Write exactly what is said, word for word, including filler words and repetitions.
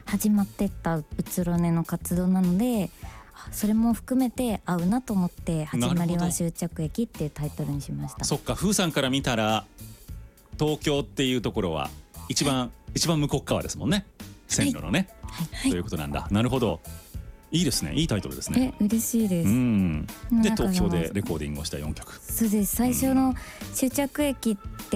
始まってったうつろねの活動なので、それも含めて合うなと思って始まりは終着駅っていうタイトルにしました。 そっか、風さんから見たら東京っていうところは一番、はい、一番向こう側ですもんね、線路のね、はいはい、ということなんだ。なるほど、いいですね、いいタイトルですね。 え、嬉しいです。 うんで東京でレコーディングをしたよんきょく。 そうです。最初の終着駅って